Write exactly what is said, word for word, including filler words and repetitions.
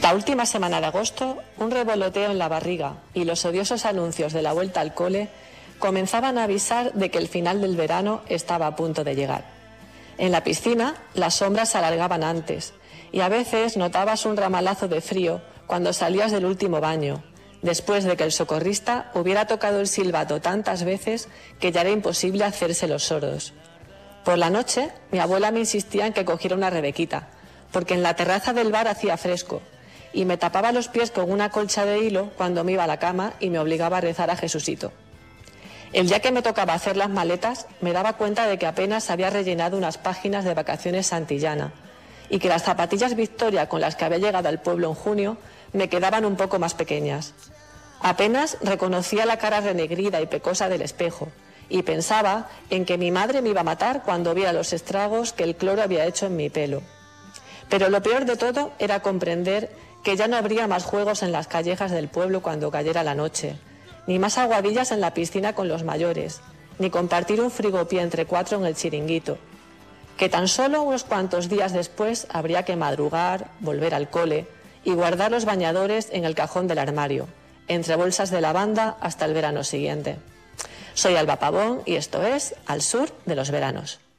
La última semana de agosto, un revoloteo en la barriga y los odiosos anuncios de la vuelta al cole comenzaban a avisar de que el final del verano estaba a punto de llegar. En la piscina, las sombras se alargaban antes y a veces notabas un ramalazo de frío cuando salías del último baño, después de que el socorrista hubiera tocado el silbato tantas veces que ya era imposible hacerse los sordos. Por la noche, mi abuela me insistía en que cogiera una rebequita, porque en la terraza del bar hacía fresco, y me tapaba los pies con una colcha de hilo cuando me iba a la cama y me obligaba a rezar a Jesucito. El día que me tocaba hacer las maletas, me daba cuenta de que apenas había rellenado unas páginas de Vacaciones Santillana y que las zapatillas Victoria con las que había llegado al pueblo en junio me quedaban un poco más pequeñas. Apenas reconocía la cara renegrida y pecosa del espejo y pensaba en que mi madre me iba a matar cuando viera los estragos que el cloro había hecho en mi pelo. Pero lo peor de todo era comprender que ya no habría más juegos en las callejas del pueblo cuando cayera la noche, ni más aguadillas en la piscina con los mayores, ni compartir un frigopié entre cuatro en el chiringuito, que tan solo unos cuantos días después habría que madrugar, volver al cole y guardar los bañadores en el cajón del armario, entre bolsas de lavanda hasta el verano siguiente. Soy Alba Pavón y esto es Al Sur de los Veranos.